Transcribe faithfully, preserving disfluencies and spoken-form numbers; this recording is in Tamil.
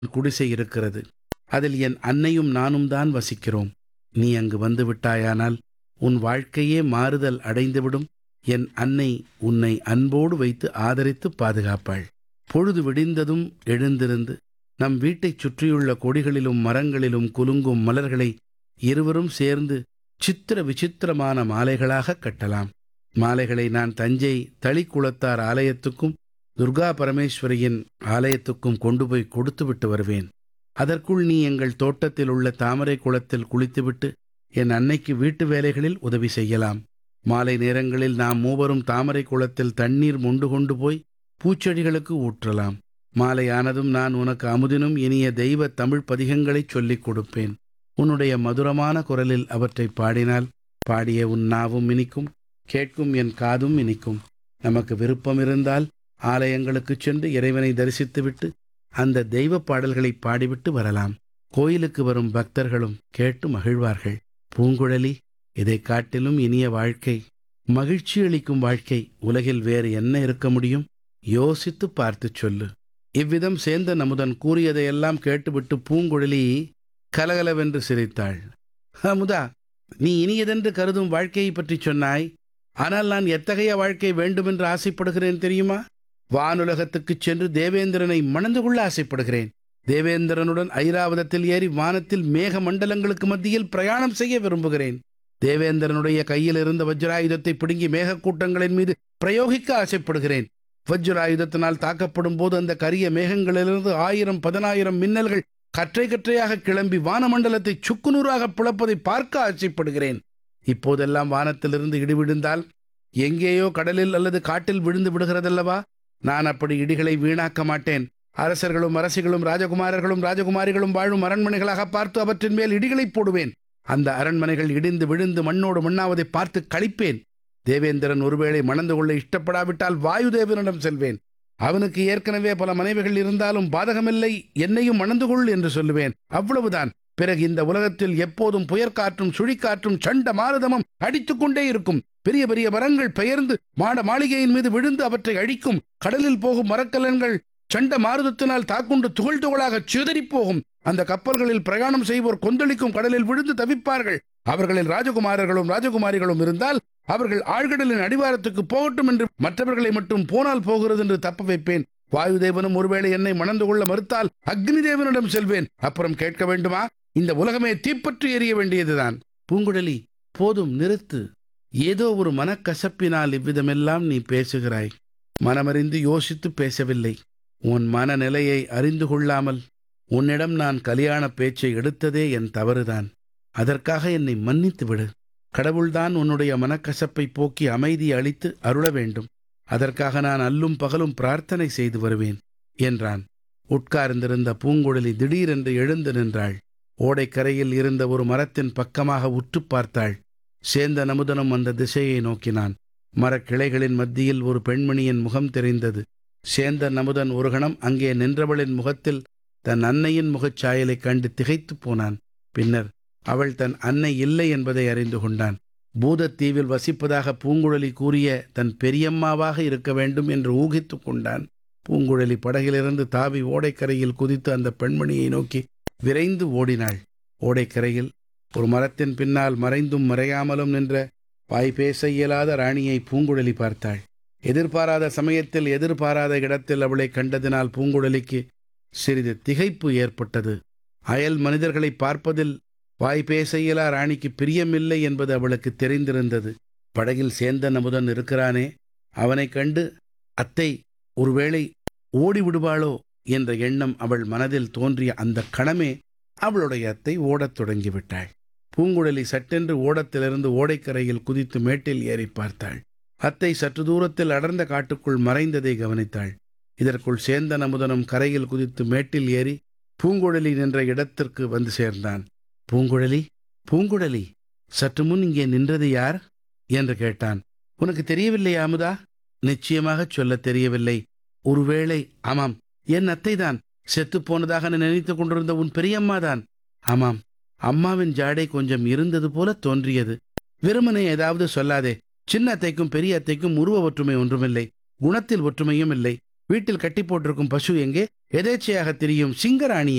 குடிசை இருக்கிறது. அதில் என் அன்னையும் நானும் தான் வசிக்கிறோம். நீ அங்கு வந்து விட்டாயானால் உன் வாழ்க்கையே மாறுதல் அடைந்துவிடும். என் அன்னை உன்னை அன்போடு வைத்து ஆதரித்து பாதுகாப்பாள். பொழுது விடிந்ததும் எழுந்திருந்து நம் வீட்டைச் சுற்றியுள்ள கொடிகளிலும் மரங்களிலும் குலுங்கும் மலர்களை இருவரும் சேர்ந்து சித்திர விசித்திரமான மாலைகளாக கட்டலாம். மாலைகளை நான் தஞ்சை தளிக்குளத்தார் ஆலயத்துக்கும் துர்கா பரமேஸ்வரியின் ஆலயத்துக்கும் கொண்டு போய் கொடுத்துவிட்டு வருவேன். அதற்குள் நீ எங்கள் தோட்டத்தில் உள்ள தாமரை குளத்தில் குளித்துவிட்டு என் அன்னைக்கு வீட்டு வேலைகளில் உதவி செய்யலாம். மாலை நேரங்களில் நாம் மூவரும் தாமரை குளத்தில் தண்ணீர் மொண்டு கொண்டு போய் பூச்செடிகளுக்கு ஊற்றலாம். மாலையானதும் நான் உனக்கு அமுதினும் இனிய தெய்வ தமிழ் பதிகங்களைச் சொல்லிக் கொடுப்பேன். உன்னுடைய மதுரமான குரலில் அவற்றை பாடினால் பாடிய உன் நாவும் இனிக்கும், கேட்கும் என் காதும் இனிக்கும். நமக்கு விருப்பம் இருந்தால் ஆலயங்களுக்குச் சென்று இறைவனை தரிசித்துவிட்டு அந்த தெய்வ பாடல்களை பாடிவிட்டு வரலாம். கோயிலுக்கு வரும் பக்தர்களும் கேட்டு மகிழ்வார்கள். பூங்குழலி, இதை காட்டிலும் இனிய வாழ்க்கை, மகிழ்ச்சி அளிக்கும் வாழ்க்கை உலகில் வேறு என்ன இருக்க முடியும்? யோசித்து பார்த்து சொல்லு. இவ்விதம் சேந்தன் அமுதன் கூறியதையெல்லாம் கேட்டுவிட்டு பூங்குழலி கலகலவென்று சிரித்தாள். அமுதா, நீ இனியதென்று கருதும் வாழ்க்கையை பற்றி சொன்னாய். ஆனால் நான் எத்தகைய வாழ்க்கை வேண்டுமென்று ஆசைப்படுகிறேன் தெரியுமா? வானுலகத்துக்குச் சென்று தேவேந்திரனை மணந்து கொள்ள ஆசைப்படுகிறேன். தேவேந்திரனுடன் ஐராவதத்தில் ஏறி வானத்தில் மேக மண்டலங்களுக்கு மத்தியில் பிரயாணம் செய்ய விரும்புகிறேன். தேவேந்திரனுடைய கையில் இருந்த வஜ்ராயுதத்தை பிடுங்கி மேகக்கூட்டங்களின் மீது பிரயோகிக்க ஆசைப்படுகிறேன். வஜ்ராயுதத்தினால் தாக்கப்படும் போது அந்த கரிய மேகங்களிலிருந்து ஆயிரம் பதினாயிரம் மின்னல்கள் கற்றை கற்றையாக கிளம்பி வானமண்டலத்தை சுக்குநூறாக பிளப்பதை பார்க்க ஆசைப்படுகிறேன். இப்போதெல்லாம் வானத்திலிருந்து இடி விழுந்தால் எங்கேயோ கடலில் அல்லது காட்டில் விழுந்து விடுகிறதல்லவா? நான் அப்படி இடிகளை வீணாக்க மாட்டேன். அரசர்களும் அரசிகளும் ராஜகுமாரர்களும் ராஜகுமாரிகளும் வாழும் அரண்மனைகளாக பார்த்து அவற்றின் மேல் இடிகளை போடுவேன். அந்த அரண்மனைகள் இடிந்து விழுந்து மண்ணோடு மண்ணாவதை பார்த்து களிப்பேன். தேவேந்திரன் ஒருவேளை மணந்து கொள்ள இஷ்டப்படாவிட்டால் வாயுதேவனிடம் செல்வேன். அவனுக்கு ஏற்கனவே பல மனைவிகள் இருந்தாலும் பாதகமில்லை, என்னையும் மணந்து கொள் என்று சொல்லுவேன். அவ்வளவுதான். பிறகு இந்த உலகத்தில் எப்போதும் புயற்காற்றும் சுழிக்காற்றும் சண்ட மாருதமும் அடித்துக் கொண்டே இருக்கும். பெரிய பெரிய மரங்கள் பெயர்ந்து மாட மாளிகையின் மீது விழுந்து அவற்றை அழிக்கும். கடலில் போகும் மரக்கலன்கள் சண்ட மாருதத்தினால் தாக்குண்டு துகள் துகளாக சிதறி போகும். அந்த கப்பல்களில் பிரயாணம் செய்வோர் கொந்தளிக்கும் கடலில் விழுந்து தவிப்பார்கள். அவர்களில் ராஜகுமாரர்களும் ராஜகுமாரிகளும் இருந்தால் அவர்கள் ஆழ்கடலின் அடிவாரத்துக்கு போகட்டும் என்று, மற்றவர்களை மட்டும் போனால் போகிறது என்று தப்ப வைப்பேன். வாயுதேவனும் ஒருவேளை என்னை மணந்து கொள்ள மறுத்தால் அக்னி தேவனிடம் செல்வேன். அப்புறம் கேட்க வேண்டுமா? இந்த உலகமே தீப்பற்றி எரிய வேண்டியதுதான். பூங்குழலி, போதும், நிறுத்து. ஏதோ ஒரு மனக்கசப்பினால் இவ்விதமெல்லாம் நீ பேசுகிறாய். மனமறிந்து யோசித்து பேசவில்லை. உன் மனநிலையை அறிந்து கொள்ளாமல் உன்னிடம் நான் கல்யாண பேச்சை எடுத்ததே என் தவறுதான். அதற்காக என்னை மன்னித்து விடு. கடவுள்தான் உன்னுடைய மனக்கசப்பை போக்கி அமைதி அளித்து அருள வேண்டும். அதற்காக நான் அல்லும் பகலும் பிரார்த்தனை செய்து வருவேன் என்றான். உட்கார்ந்திருந்த பூங்குழலி திடீரென்று எழுந்து நின்றாள். ஓடைக்கரையில் இருந்த ஒரு மரத்தின் பக்கமாக உற்று பார்த்தாள். சேந்தன் அமுதனும் அந்த திசையை நோக்கினான். மரக்கிளைகளின் மத்தியில் ஒரு பெண்மணியின் முகம் தெரிந்தது. சேந்தன் அமுதன் ஒரு கணம் அங்கே நின்றவளின் முகத்தில் தன் அன்னையின் முகச்சாயலைக் கண்டு திகைத்து போனான். பின்னர் அவள் தன் அன்னை இல்லை என்பதை அறிந்து கொண்டான். பூதத்தீவில் வசிப்பதாக பூங்குழலி கூறிய தன் பெரியம்மாவாக இருக்க வேண்டும் என்று ஊகித்து கொண்டான். பூங்குழலி படகிலிருந்து தாவி ஓடைக்கரையில் குதித்து அந்த பெண்மணியை நோக்கி விரைந்து ஓடினாள். ஓடைக்கரையில் ஒரு மரத்தின் பின்னால் மறைந்தும் மறையாமலும் நின்ற வாய் பேச இயலாத ராணியை பூங்குழலி பார்த்தாள். எதிர்பாராத சமயத்தில் எதிர்பாராத இடத்தில் அவளை கண்டதினால் பூங்குழலிக்கு சிறிது திகைப்பு ஏற்பட்டது. அயல் மனிதர்களை பார்ப்பதில் வாய் பேச இயலா ராணிக்கு பிரியமில்லை என்பது அவளுக்கு தெரிந்திருந்தது. படகில் சேந்தன் அமுதன் இருக்கிறானே, அவனை கண்டு அத்தை ஒருவேளை ஓடிவிடுவாளோ என்ற எண்ணம் அவள் மனதில் தோன்றிய அந்த கணமே அவளுடைய அத்தை ஓடத் தொடங்கிவிட்டாள். பூங்குழலி சட்டென்று ஓடத்திலிருந்து ஓடைக்கரையில் குதித்து மேட்டில் ஏறி பார்த்தாள். அத்தை சற்று தூரத்தில் அடர்ந்த காட்டுக்குள் மறைந்ததை கவனித்தாள். இதற்குள் சேந்தன் அமுதனும் கரையில் குதித்து மேட்டில் ஏறி பூங்குழலி நின்ற இடத்திற்கு வந்து சேர்ந்தான். பூங்குழலி, பூங்குழலி, சற்று முன் இங்கே நின்றது யார் என்று கேட்டான். உனக்கு தெரியவில்லையா அமுதா? நிச்சயமாகச் சொல்ல தெரியவில்லை. ஒருவேளை ஆமாம், என் அத்தைதான். செத்துப்போனதாக நினைத்துக் கொண்டிருந்த உன் பெரியம்மாதான். ஆமாம், அம்மாவின் ஜாடை கொஞ்சம் இருந்தது போல தோன்றியது. வெறுமனே ஏதாவது சொல்லாதே. சின்ன அத்தைக்கும் பெரிய அத்தைக்கும் உருவ ஒற்றுமை ஒன்றுமில்லை, குணத்தில் ஒற்றுமையும் இல்லை. வீட்டில் கட்டி போட்டிருக்கும் பசு எங்கே? எதேச்சையாக திரியும் சிங்கராணி